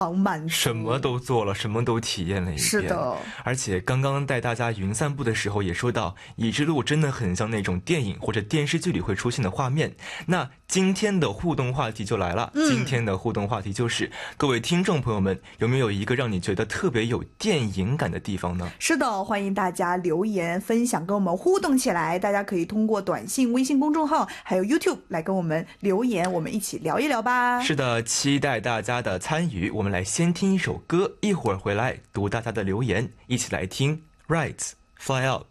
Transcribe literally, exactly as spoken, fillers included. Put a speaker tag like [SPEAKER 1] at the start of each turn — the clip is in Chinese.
[SPEAKER 1] 满足，
[SPEAKER 2] 什么都做了，什么都体验了一遍。
[SPEAKER 1] 是的，
[SPEAKER 2] 而且刚刚带大家云散步的时候也说到，已知路真的很像那种电影或者电视剧里会出现的画面。那今天的互动话题就来了，嗯、今天的互动话题就是各位听众朋友们，有没有一个让你觉得特别有电影感的地方呢？
[SPEAKER 1] 是的，欢迎大家留言分享，跟我们互动起来。大家可以通过短信、微信公众号还有 YouTube 来跟我们留言，我们一起聊一聊吧。
[SPEAKER 2] 是的，期待大家的参与。我们来先听一首歌，一会儿回来读大家的留言，一起来听 Rights Fly Out。